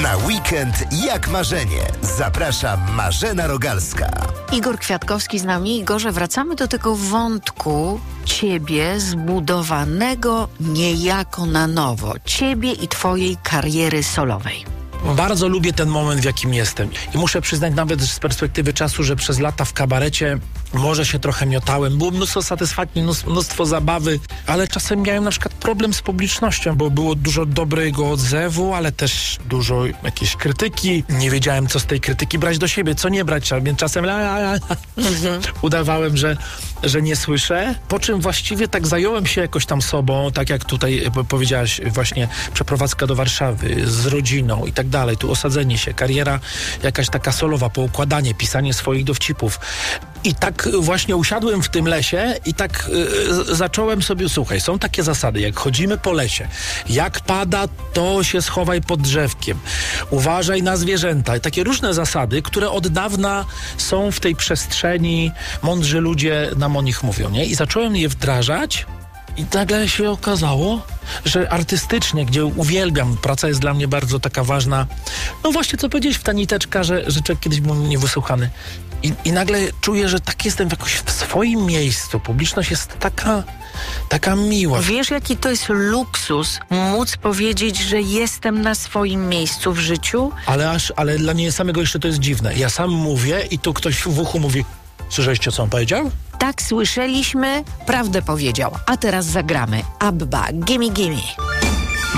Na weekend jak marzenie. Zaprasza Marzena Rogalska. Igor Kwiatkowski z nami. Igorze, wracamy do tego wątku ciebie zbudowanego niejako na nowo. Ciebie i twojej kariery solowej. Bardzo lubię ten moment, w jakim jestem. I muszę przyznać nawet z perspektywy czasu, że przez lata w kabarecie może się trochę miotałem. Było mnóstwo satysfakcji, mnóstwo zabawy, ale czasem miałem na przykład problem z publicznością, bo było dużo dobrego odzewu, ale też dużo jakiejś krytyki. Nie wiedziałem, co z tej krytyki brać do siebie, co nie brać, więc czasem udawałem, że nie słyszę. Po czym właściwie tak zająłem się jakoś tam sobą, tak jak tutaj powiedziałaś, właśnie przeprowadzka do Warszawy z rodziną i tak dalej. Tu osadzenie się, kariera jakaś taka solowa, poukładanie, pisanie swoich dowcipów. I tak właśnie usiadłem w tym lesie i tak zacząłem sobie, słuchaj, są takie zasady, jak chodzimy po lesie, jak pada, to się schowaj pod drzewkiem, uważaj na zwierzęta. I takie różne zasady, które od dawna są w tej przestrzeni, mądrzy ludzie nam o nich mówią, nie? I zacząłem je wdrażać. I nagle się okazało, że artystycznie, gdzie uwielbiam, praca jest dla mnie bardzo taka ważna. No właśnie, co powiedziałeś w ta niteczka, że człowiek kiedyś był niewysłuchany. I nagle czuję, że tak jestem jakoś w swoim miejscu. Publiczność jest taka miła. Wiesz, jaki to jest luksus móc powiedzieć, że jestem na swoim miejscu w życiu? Ale dla mnie samego jeszcze to jest dziwne. Ja sam mówię i tu ktoś w uchu mówi: słyszeliście, co on powiedział? Tak, słyszeliśmy, prawdę powiedział. A teraz zagramy. Abba, gimme, gimme.